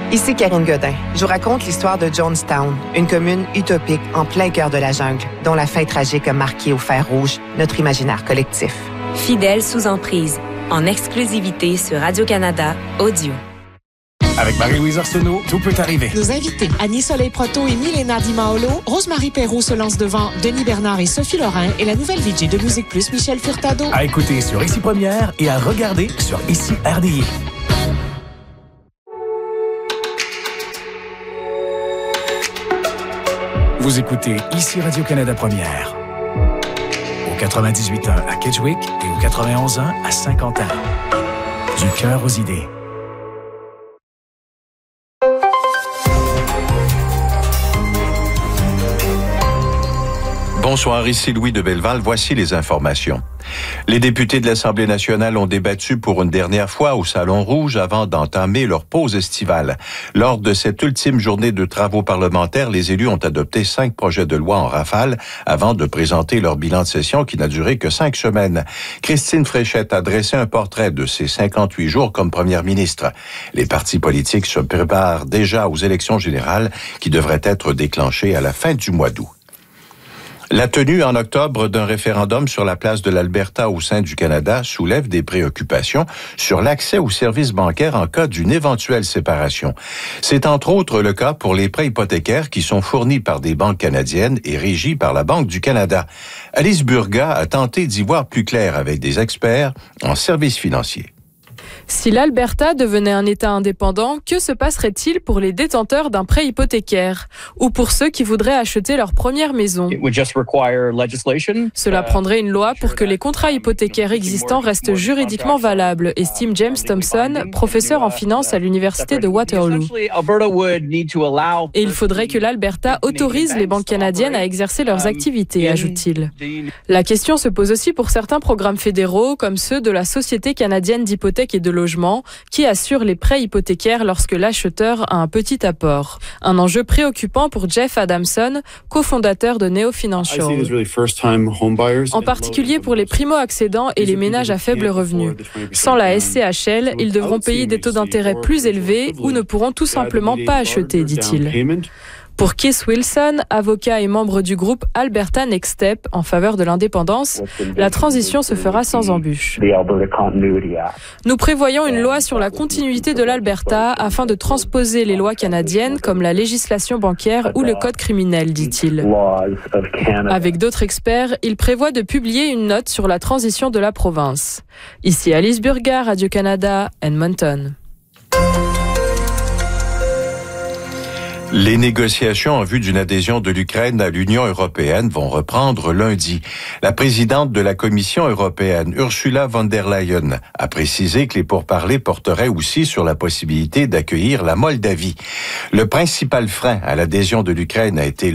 Ici Karine Godin. Je vous raconte l'histoire de Jonestown, une commune utopique en plein cœur de la jungle, dont la fin tragique a marqué au fer rouge notre imaginaire collectif. Fidèle sous emprise, en exclusivité sur Radio-Canada Audio. Avec Marie-Louise Arsenault, tout peut arriver. Nos invités, Annie Soleil-Proto et Milena Di Maolo, Rosemary Perrault se lance devant Denis Bernard et Sophie Lorrain et la nouvelle VJ de Musique Plus, Michel Furtado. À écouter sur Ici Première et à regarder sur Ici RDI. Vous écoutez Ici Radio-Canada Première. Au 98.1 à Kedgewick et au 91.1 à Saint-Quentin. Du cœur aux idées. Bonsoir, ici Louis de Belleval. Voici les informations. Les députés de l'Assemblée nationale ont débattu pour une dernière fois au Salon Rouge avant d'entamer leur pause estivale. Lors de cette ultime journée de travaux parlementaires, les élus ont adopté 5 projets de loi en rafale avant de présenter leur bilan de session qui n'a duré que 5 semaines. Christine Fréchette a dressé un portrait de ses 58 jours comme première ministre. Les partis politiques se préparent déjà aux élections générales qui devraient être déclenchées à la fin du mois d'août. La tenue en octobre d'un référendum sur la place de l'Alberta au sein du Canada soulève des préoccupations sur l'accès aux services bancaires en cas d'une éventuelle séparation. C'est entre autres le cas pour les prêts hypothécaires qui sont fournis par des banques canadiennes et régis par la Banque du Canada. Alice Burga a tenté d'y voir plus clair avec des experts en services financiers. Si l'Alberta devenait un État indépendant, que se passerait-il pour les détenteurs d'un prêt hypothécaire ou pour ceux qui voudraient acheter leur première maison? Cela prendrait une loi pour que les contrats hypothécaires existants restent juridiquement valables, estime James Thompson, professeur en finance à l'Université de Waterloo. Et il faudrait que l'Alberta autorise les banques canadiennes à exercer leurs activités, ajoute-t-il. La question se pose aussi pour certains programmes fédéraux, comme ceux de la Société canadienne d'hypothèques et de logement, qui assure les prêts hypothécaires lorsque l'acheteur a un petit apport. Un enjeu préoccupant pour Jeff Adamson, cofondateur de Neo Financial. En particulier pour les primo-accédants et les ménages à faible revenu. Sans la SCHL, ils devront payer des taux d'intérêt plus élevés ou ne pourront tout simplement pas acheter, dit-il. Pour Keith Wilson, avocat et membre du groupe Alberta Next Step en faveur de l'indépendance, la transition se fera sans embûche. Nous prévoyons une loi sur la continuité de l'Alberta afin de transposer les lois canadiennes comme la législation bancaire ou le code criminel, dit-il. Avec d'autres experts, il prévoit de publier une note sur la transition de la province. Ici Alice Burga, Radio-Canada, Edmonton. Les négociations en vue d'une adhésion de l'Ukraine à l'Union européenne vont reprendre lundi. La présidente de la Commission européenne, Ursula von der Leyen, a précisé que les pourparlers porteraient aussi sur la possibilité d'accueillir la Moldavie. Le principal frein à l'adhésion de l'Ukraine a été